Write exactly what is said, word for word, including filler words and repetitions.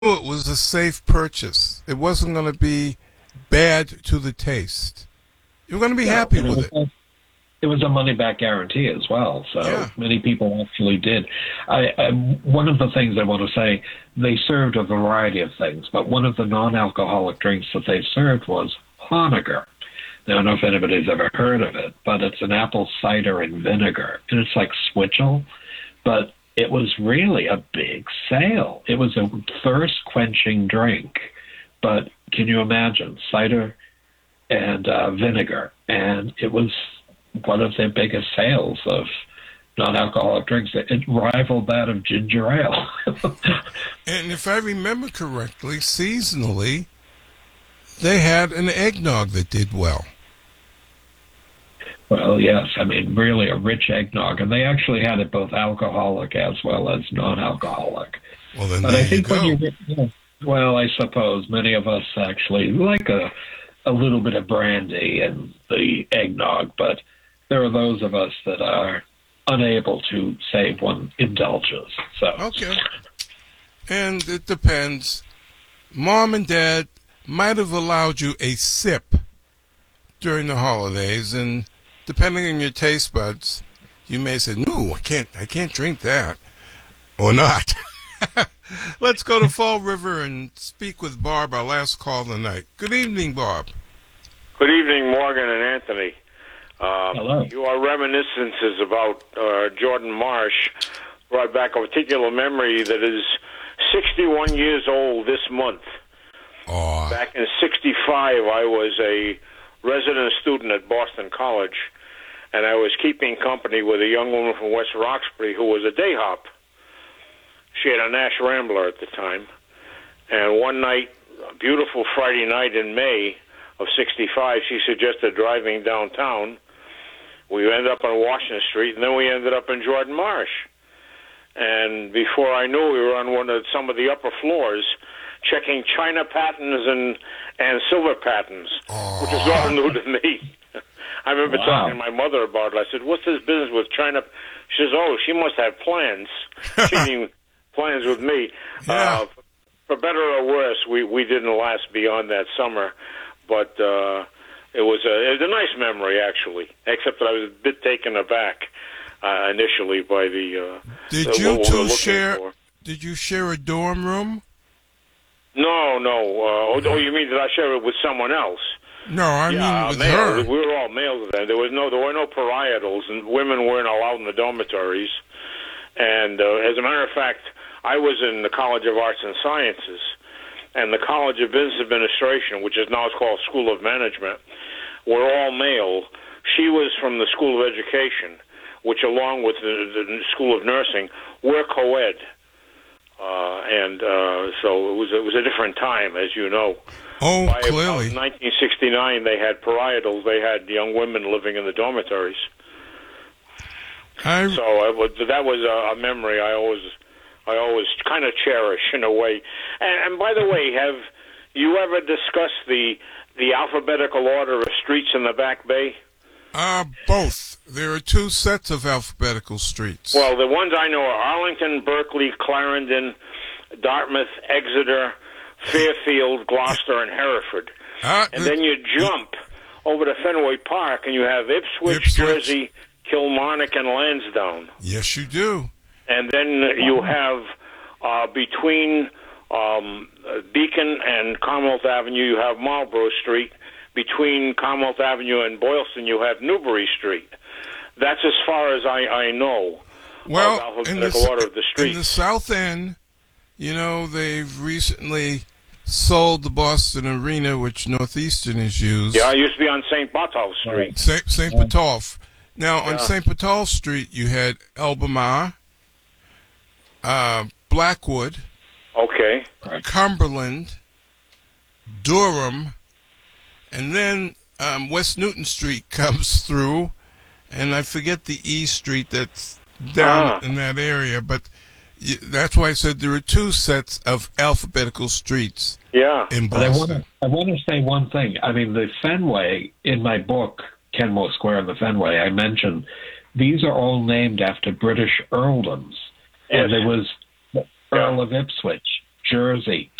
it was a safe purchase. It wasn't going to be bad to the taste. You were going to be Yeah, happy and it with was it. a- It was a money-back guarantee as well, so Yeah. many people actually did. I, I, one of the things I want to say, they served a variety of things, but one of the non-alcoholic drinks that they served was Honecker. Now, I don't know if anybody's ever heard of it, but it's an apple cider and vinegar, and it's like Switchel, but it was really a big sale. It was a thirst-quenching drink, but can you imagine, cider and uh, vinegar, and it was one of their biggest sales of non-alcoholic drinks. It rivaled that of ginger ale. And if I remember correctly, seasonally, they had an eggnog that did well. Well, yes, I mean, really a rich eggnog. And they actually had it both alcoholic as well as non-alcoholic. Well, then But there I think you when go. you get, you know, well, I suppose many of us actually like a, a little bit of brandy and the eggnog, but there are those of us that are unable to save one indulges. So Okay. And it depends. Mom and Dad might have allowed you a sip during the holidays, and depending on your taste buds, you may say, "No, I can't. I can't drink that," or not. Let's go to Fall River and speak with Barb, our last call of the night. Good evening, Barb. Good evening, Morgan and Anthony. Um, Hello. Your reminiscences about uh, Jordan Marsh brought back a particular memory that is sixty-one years old this month. Oh, Back in sixty-five, I was a resident student at Boston College, and I was keeping company with a young woman from West Roxbury who was a day hop. She had a Nash Rambler at the time, and one night, a beautiful Friday night in May of sixty-five, she suggested driving downtown. We ended up on Washington Street, and then we ended up in Jordan Marsh. And before I knew, we were on one of some of the upper floors, checking china patterns and and silver patterns, which is all new to me. I remember Wow. talking to my mother about it. I said, "What's this business with china?" She says, "Oh, she must have plans." She mean plans with me. Yeah. Uh, for better or worse, we we didn't last beyond that summer, but uh, it was a it was a nice memory actually. Except that I was a bit taken aback uh, initially by the. Uh, did the, you what we were two looking share? for. Did you share a dorm room? No, no. Uh, oh, oh, you mean did I share it with someone else? No, I yeah, mean with male. her. We were all males then. There was no, there were no parietals, and women weren't allowed in the dormitories. And uh, as a matter of fact, I was in the College of Arts and Sciences, and the College of Business Administration, which is now called School of Management, were all male. She was from the School of Education, which, along with the, the School of Nursing, were co-ed. Uh, and uh, so it was it was a different time, as you know. Oh, By clearly. about nineteen sixty-nine, they had parietals. They had young women living in the dormitories. I So I was, that was a, a memory I always, I always kind of cherish in a way. And, and by the way, have you ever discussed the the alphabetical order of streets in the Back Bay? Uh, both. There are two sets of alphabetical streets. Well, the ones I know are Arlington, Berkeley, Clarendon, Dartmouth, Exeter, Fairfield, Gloucester, and Hereford. Ah, And the- then you jump over to Fenway Park, and you have Ipswich, Ipswich. Jersey, Kilmarnock, and Lansdowne. Yes, you do. And then you have uh, between um, Beacon and Commonwealth Avenue, you have Marlborough Street. Between Commonwealth Avenue and Boylston, you have Newbury Street. That's as far as I, I know Well, of in the, alphabetical order of the in streets. the South End, you know, they've recently sold the Boston Arena, which Northeastern has used. Yeah, I used to be on Saint Botolph Street. Saint Saint Patolph. Now, on Yeah. Saint Patolph Street, you had Albemarle, uh, Blackwood, Okay. Cumberland, Durham, and then um, West Newton Street comes through, and I forget the E Street that's down Ah. in that area, but y- that's why I said there are two sets of alphabetical streets Yeah. in But I want Boston. to I want to say one thing. I mean, the Fenway, in my book, Kenmore Square and the Fenway, I mentioned these are all named after British earldoms. Yes. And there was the Earl of Ipswich, Jersey.